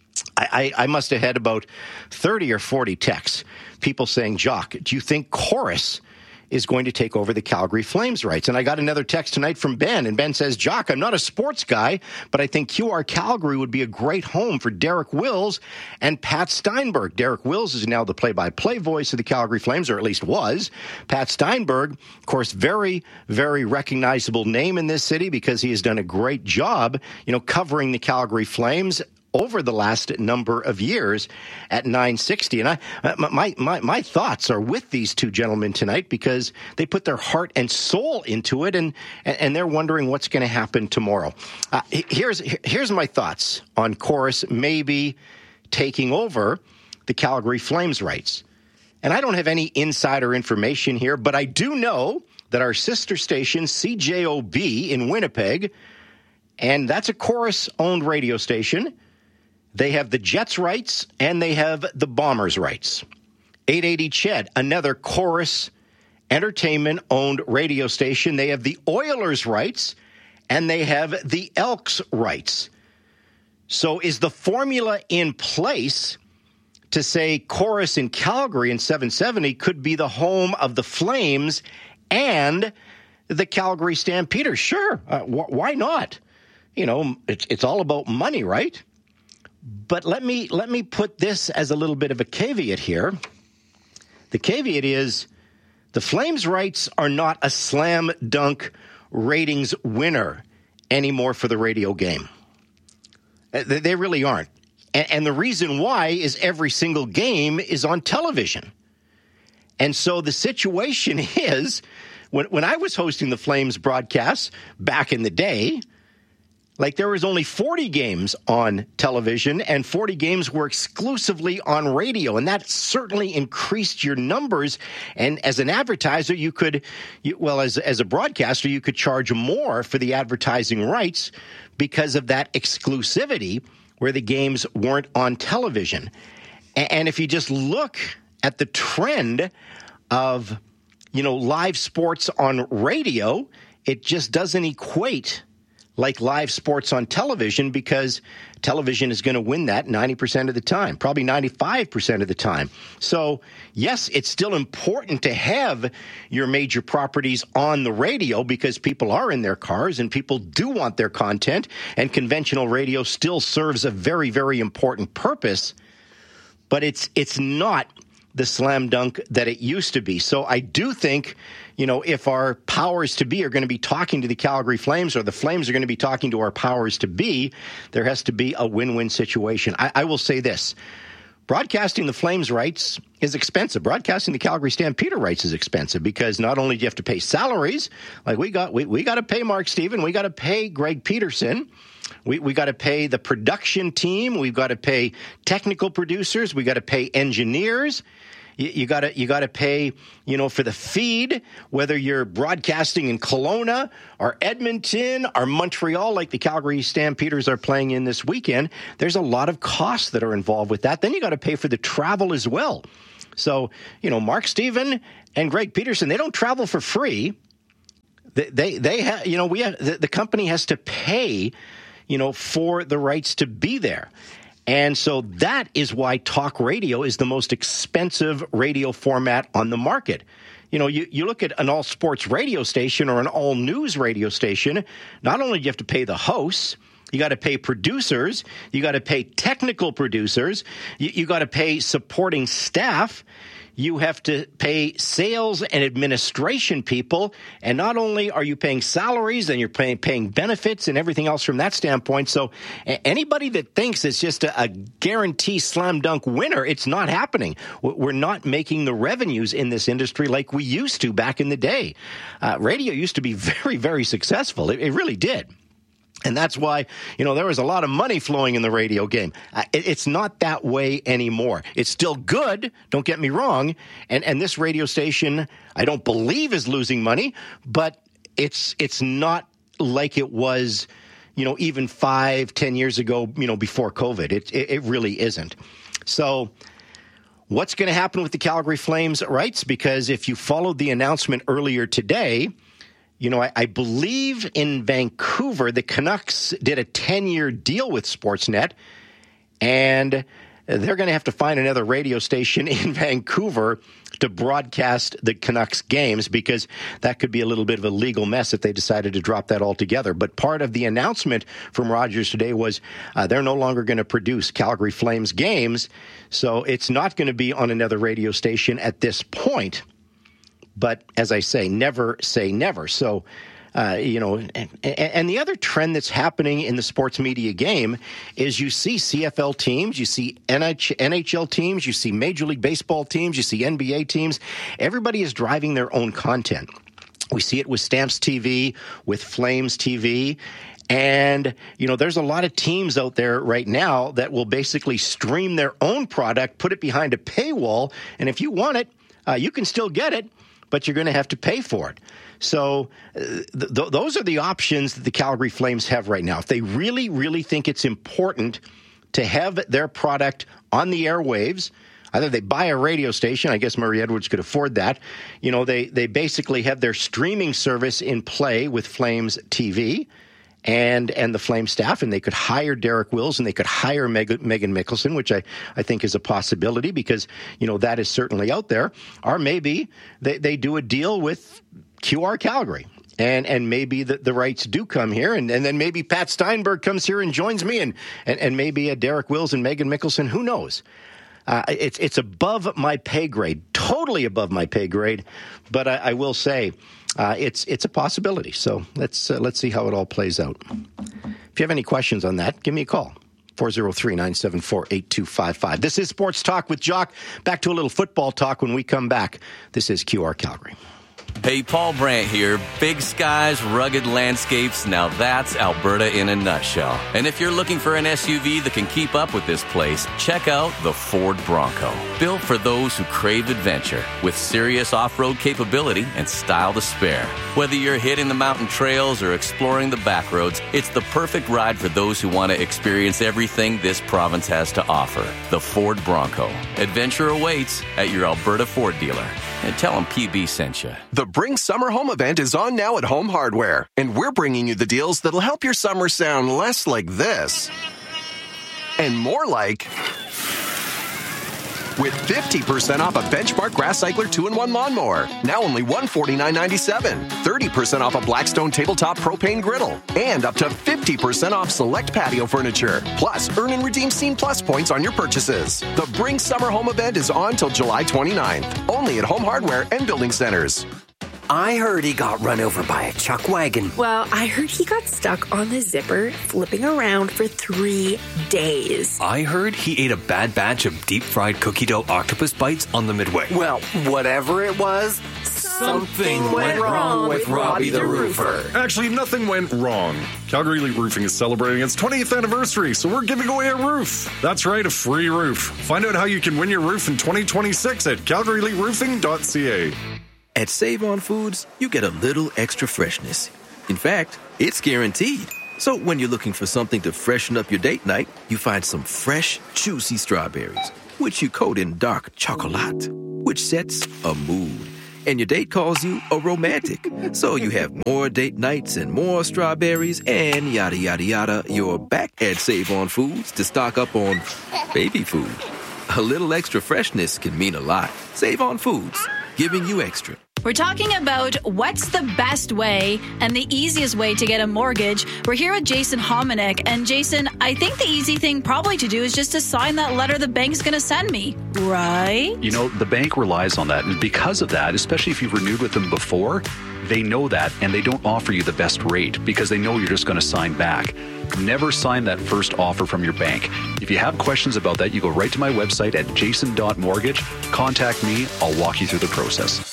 I, I must have had about thirty or forty texts, people saying, Jock, do you think Chorus is going to take over the Calgary Flames rights? And I got another text tonight from Ben, and Ben says, Jock, I'm not a sports guy, but I think Q R Calgary would be a great home for Derek Wills and Pat Steinberg. Derek Wills is now the play-by-play voice of the Calgary Flames, or at least was. Pat Steinberg, of course, very, very recognizable name in this city because he has done a great job, you know, covering the Calgary Flames over the last number of years at nine sixty. And I, my, my, my thoughts are with these two gentlemen tonight because they put their heart and soul into it, and, and they're wondering what's going to happen tomorrow. Uh, here's, here's my thoughts on Chorus maybe taking over the Calgary Flames rights. And I don't have any insider information here, but I do know that our sister station, C J O B in Winnipeg, and that's a Chorus-owned radio station, they have the Jets rights, and they have the Bombers rights. eight eighty C H E D, another Chorus Entertainment-owned radio station. They have the Oilers rights, and they have the Elks rights. So is the formula in place to say Chorus in Calgary in seven seventy could be the home of the Flames and the Calgary Stampeders? Sure. Uh, wh- why not? You know, it's, it's all about money, right? But let me let me put this as a little bit of a caveat here. The caveat is the Flames' rights are not a slam dunk ratings winner anymore for the radio game. They really aren't. And the reason why is every single game is on television. And so the situation is, when, when I was hosting the Flames broadcasts back in the day, like there was only forty games on television and forty games were exclusively on radio. And that certainly increased your numbers. And as an advertiser, you could, you, well, as, as a broadcaster, you could charge more for the advertising rights because of that exclusivity where the games weren't on television. And, and if you just look at the trend of, you know, live sports on radio, it just doesn't equate like live sports on television because television is going to win that ninety percent of the time, probably ninety-five percent of the time. So, yes, it's still important to have your major properties on the radio because people are in their cars and people do want their content, and conventional radio still serves a very, very important purpose, but it's it's not the slam dunk that it used to be. So I do think, you know, if our powers to be are going to be talking to the Calgary Flames or the Flames are going to be talking to our powers to be, there has to be a win-win situation. I, I will say this. Broadcasting the Flames rights is expensive. Broadcasting the Calgary Stampeder rights is expensive because not only do you have to pay salaries, like we got, we, we got to pay Mark Steven, we got to pay Greg Peterson, we we got to pay the production team, we've got to pay technical producers, we got to pay engineers. You, you got to you got to pay, you know, for the feed, whether you're broadcasting in Kelowna or Edmonton or Montreal, like the Calgary Stampeders are playing in this weekend. There's a lot of costs that are involved with that. Then you got to pay for the travel as well. So, you know, Mark Steven and Greg Peterson, they don't travel for free. They they, they have, you know, we have, the, the company has to pay, you know, for the rights to be there. And so that is why talk radio is the most expensive radio format on the market. You know, you, you look at an all-sports radio station or an all-news radio station, not only do you have to pay the hosts, you got to pay producers, you got to pay technical producers, you, you got to pay supporting staff, you have to pay sales and administration people, and not only are you paying salaries, and you're paying, paying benefits and everything else from that standpoint. So anybody that thinks it's just a, a guarantee slam dunk winner, it's not happening. We're not making the revenues in this industry like we used to back in the day. Uh, radio used to be very, very successful. It, it really did. And that's why, you know, there was a lot of money flowing in the radio game. Uh, it, it's not that way anymore. It's still good, don't get me wrong. And and this radio station, I don't believe is losing money, but it's it's not like it was, you know, even five, ten years ago, you know, before COVID. It, it, it really isn't. So what's going to happen with the Calgary Flames rights? Because if you followed the announcement earlier today, you know, I, I believe in Vancouver, the Canucks did a ten-year deal with Sportsnet, and they're going to have to find another radio station in Vancouver to broadcast the Canucks games because that could be a little bit of a legal mess if they decided to drop that altogether. But part of the announcement from Rogers today was uh, they're no longer going to produce Calgary Flames games, so it's not going to be on another radio station at this point. But as I say, never say never. So, uh, you know, and, and the other trend that's happening in the sports media game is you see C F L teams, you see N H L teams, you see Major League Baseball teams, you see N B A teams. Everybody is driving their own content. We see it with Stamps T V, with Flames T V. And, you know, there's a lot of teams out there right now that will basically stream their own product, put it behind a paywall. And if you want it, uh, you can still get it, but you're going to have to pay for it. So uh, th- th- those are the options that the Calgary Flames have right now. If they really, really think it's important to have their product on the airwaves, either they buy a radio station, I guess Murray Edwards could afford that. You know, they, they basically have their streaming service in play with Flames T V and and the Flame staff, and they could hire Derek Wills and they could hire Meg- Megan Mickelson, which I, I think is a possibility because, you know, that is certainly out there. Or maybe they, they do a deal with Q R Calgary. And and maybe the, the rights do come here, and, and then maybe Pat Steinberg comes here and joins me, and, and, and maybe a Derek Wills and Megan Mickelson. Who knows? Uh, it's it's above my pay grade, totally above my pay grade. But I, I will say uh, it's it's a possibility. So let's uh, let's see how it all plays out. If you have any questions on that, give me a call. four oh three, nine seven four, eight two five five. This is Sports Talk with Jock. Back to a little football talk when we come back. This is Q R Calgary. Hey, Paul Brandt here. Big skies, rugged landscapes. Now that's Alberta in a nutshell. And if you're looking for an S U V that can keep up with this place, check out the Ford Bronco. Built for those who crave adventure, with serious off-road capability and style to spare. Whether you're hitting the mountain trails or exploring the back roads, it's the perfect ride for those who want to experience everything this province has to offer. The Ford Bronco. Adventure awaits at your Alberta Ford dealer. And tell them P B sent you. The The Bring Summer Home event is on now at Home Hardware, and we're bringing you the deals that'll help your summer sound less like this and more like with fifty percent off a Benchmark Grass Cycler two in one lawnmower, now only one hundred forty-nine ninety-seven. thirty percent off a Blackstone Tabletop Propane Griddle, and up to fifty percent off select patio furniture. Plus, earn and redeem Scene Plus points on your purchases. The Bring Summer Home event is on till July twenty-ninth, only at Home Hardware and Building Centers. I heard he got run over by a chuck wagon. Well, I heard he got stuck on the zipper, flipping around for three days. I heard he ate a bad batch of deep-fried cookie dough octopus bites on the Midway. Well, whatever it was, something, something went wrong with Robbie the Roofer. Actually, nothing went wrong. Calgary Elite Roofing is celebrating its twentieth anniversary, so we're giving away a roof. That's right, a free roof. Find out how you can win your roof in twenty twenty-six at calgary elite roofing dot c a. At Save On Foods, you get a little extra freshness. In fact, it's guaranteed. So when you're looking for something to freshen up your date night, you find some fresh, juicy strawberries, which you coat in dark chocolate, which sets a mood. And your date calls you a romantic. So you have more date nights and more strawberries and yada, yada, yada. You're back at Save On Foods to stock up on baby food. A little extra freshness can mean a lot. Save On Foods, giving you extra. We're talking about what's the best way and the easiest way to get a mortgage. We're here with Jason Hominick. And Jason, I think the easy thing probably to do is just to sign that letter the bank's going to send me, right? You know, the bank relies on that. And because of that, especially if you've renewed with them before, they know that and they don't offer you the best rate because they know you're just going to sign back. Never sign that first offer from your bank. If you have questions about that, you go right to my website at jason dot mortgage. Contact me. I'll walk you through the process.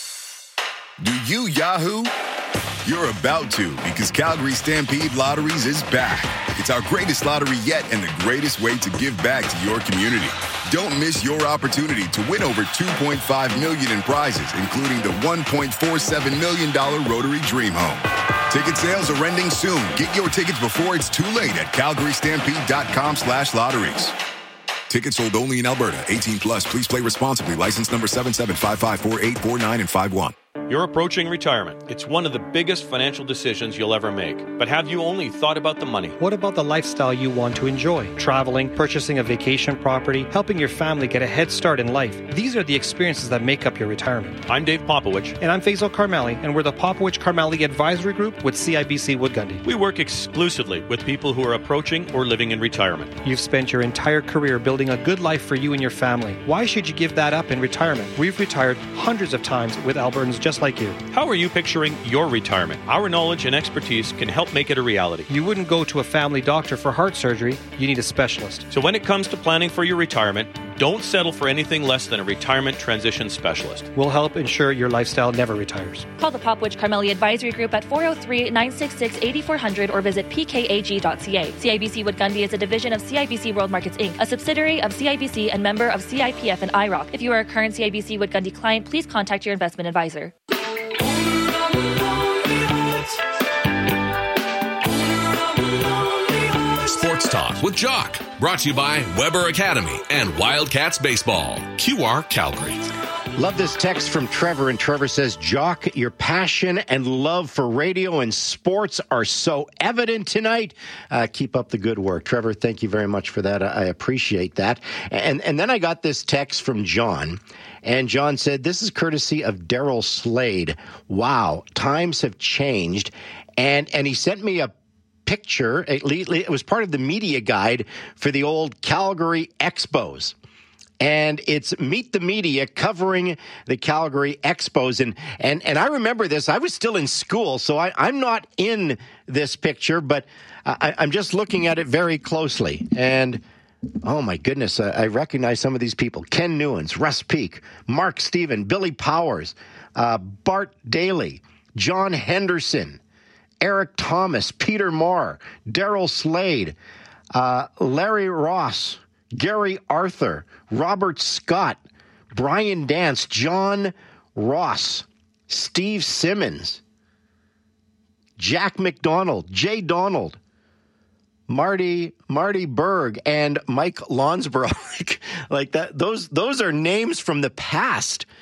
Do you Yahoo? You're about to, because Calgary Stampede Lotteries is back. It's our greatest lottery yet and the greatest way to give back to your community. Don't miss your opportunity to win over two point five million dollars in prizes, including the one point four seven million dollars Rotary Dream Home. Ticket sales are ending soon. Get your tickets before it's too late at calgary stampede dot com slash lotteries. Tickets sold only in Alberta. eighteen plus. Please play responsibly. License number seven seven five five four eight four nine and five one. You're approaching retirement. It's one of the biggest financial decisions you'll ever make. But have you only thought about the money? What about the lifestyle you want to enjoy? Traveling, purchasing a vacation property, helping your family get a head start in life. These are the experiences that make up your retirement. I'm Dave Popowich. And I'm Faisal Karmali, and we're the Popowich Karmali Advisory Group with C I B C Wood Gundy. We work exclusively with people who are approaching or living in retirement. You've spent your entire career building a good life for you and your family. Why should you give that up in retirement? We've retired hundreds of times with Albertans just like you. How are you picturing your retirement? Our knowledge and expertise can help make it a reality. You wouldn't go to a family doctor for heart surgery. You need a specialist. So when it comes to planning for your retirement, don't settle for anything less than a retirement transition specialist. We'll help ensure your lifestyle never retires. Call the Popwich Karmali Advisory Group at four oh three, nine six six, eight four zero zero or visit p k a g dot c a. C I B C Wood Gundy is a division of C I B C World Markets Incorporated, a subsidiary of C I B C and member of C I P F and I R O C. If you are a current C I B C Wood Gundy client, please contact your investment advisor. Sports Talk with Jock, brought to you by Weber Academy and Wildcats Baseball. Q R Calgary. Love this text from Trevor, and Trevor says, Jock, your passion and love for radio and sports are so evident tonight. Uh, keep up the good work. Trevor, thank you very much for that. I, I appreciate that. And, and then I got this text from John, and John said, this is courtesy of Daryl Slade. Wow, times have changed. And, and he sent me a picture. It was part of the media guide for the old Calgary Expos. And it's Meet the Media covering the Calgary Expos. And and, and I remember this. I was still in school, so I, I'm not in this picture, but I, I'm just looking at it very closely. And, oh, my goodness, I, I recognize some of these people. Ken Newens, Russ Peak, Mark Steven, Billy Powers, uh, Bart Daly, John Henderson, Eric Thomas, Peter Moore, Daryl Slade, uh, Larry Ross, Gary Arthur, Robert Scott, Brian Dance, John Ross, Steve Simmons, Jack McDonald, Jay Donald, Marty Marty Berg, and Mike Lonsborough. like, like that. Those those are names from the past.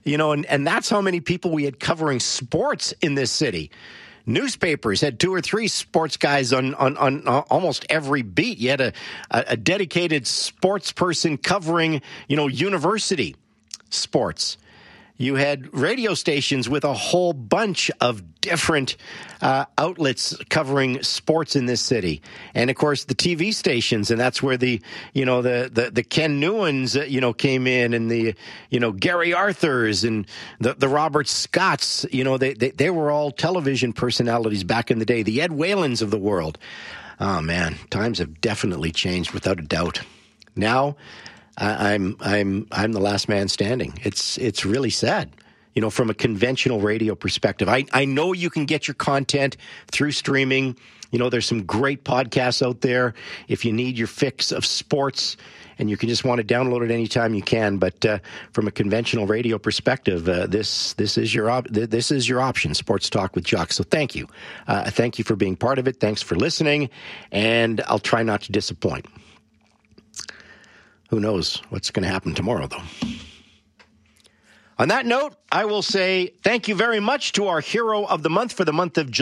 You know, and, and that's how many people we had covering sports in this city. Newspapers had two or three sports guys on, on, on almost every beat. You had a, a, a dedicated sports person covering, you know, university sports. You had radio stations with a whole bunch of different uh, outlets covering sports in this city. And, of course, the T V stations, and that's where the, you know, the, the, the Ken Newans, you know, came in, and the, you know, Gary Arthurs and the, the Robert Scotts, you know, they, they, they were all television personalities back in the day, the Ed Whalens of the world. Oh, man, times have definitely changed without a doubt. Now, I'm I'm I'm the last man standing. It's it's really sad, you know, from a conventional radio perspective. I, I know you can get your content through streaming. You know, there's some great podcasts out there. If you need your fix of sports and you can just want to download it anytime you can. But uh, from a conventional radio perspective, uh, this this is your op- this is your option. Sports Talk with Jock. So thank you, uh, thank you for being part of it. Thanks for listening, and I'll try not to disappoint. Who knows what's going to happen tomorrow, though. On that note, I will say thank you very much to our hero of the month for the month of July.